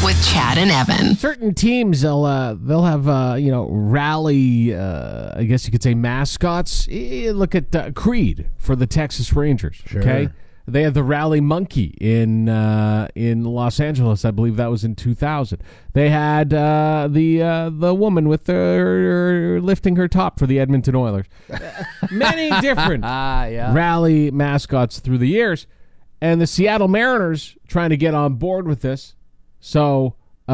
with Chad and Evan. Certain teams, they'll have rally. I guess you could say mascots. Look at Creed for the Texas Rangers. Sure. Okay, they had the Rally Monkey in Los Angeles. I believe that was in 2000. They had the woman with her lifting her top for the Edmonton Oilers. Many different rally mascots through the years, and the Seattle Mariners trying to get on board with this. So,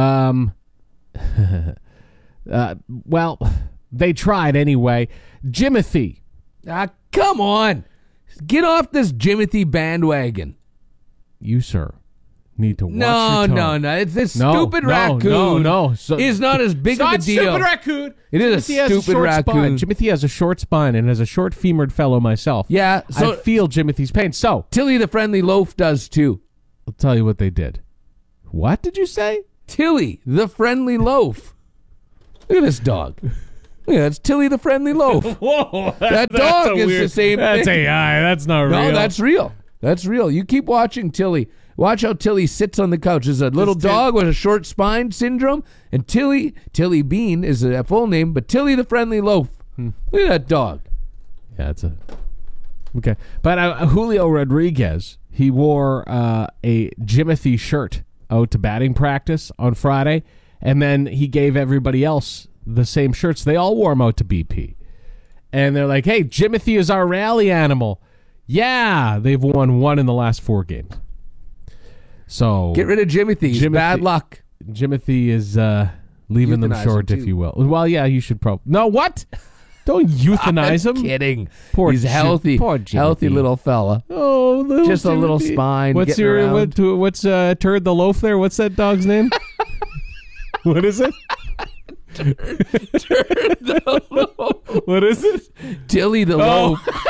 well, they tried anyway. Jimothy. Come on. Get off this Jimothy bandwagon. You, sir, need to watch your tone. No. It's this stupid raccoon. No. Is not as big of a deal. Stupid raccoon. It is Jimothy a stupid raccoon. Jimothy has a short spine and has a short femored fellow myself. Yeah, so I feel Jimothy's pain. So, Tilly the Friendly Loaf does too. I'll tell you what they did. What did you say? Tilly the Friendly Loaf. Look at this dog. Look, that's Tilly the Friendly Loaf. Whoa, that dog is the same That's thing. AI. That's not real. No, that's real. That's real. You keep watching Tilly. Watch how Tilly sits on the couch. There's a little dog with a short spine syndrome, and Tilly Bean is a full name, but Tilly the Friendly Loaf. Look at that dog. Yeah, it's a... Okay. But Julio Rodriguez, he wore a Jimothy shirt out to batting practice on Friday, and then he gave everybody else the same shirts. They all wore them out to BP. And they're like, hey, Jimothy is our rally animal. Yeah, they've won one in the last 4 games. So get rid of Jimothy. He's bad luck. Jimothy is leaving them short, if you will. Well, yeah, you should probably... No, what? Don't euthanize him. I'm kidding. Poor He's healthy. Poor Jimothy. Healthy little fella. Oh, just Jimothy. a little spine. What's Turd the Loaf there? What's that dog's name? What is it? Turd the Loaf. What is it? Tilly the Loaf.